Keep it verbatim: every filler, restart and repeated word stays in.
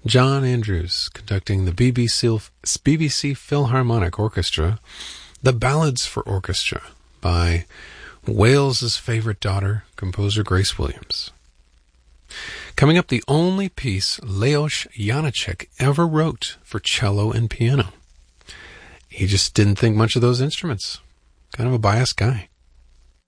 John Andrews conducting the B B C, B B C Philharmonic Orchestra, The Ballads for Orchestra by Wales's favorite daughter, composer Grace Williams. Coming up, the only piece Leos Janáček ever wrote for cello and piano. He just didn't think much of those instruments. Kind of a biased guy.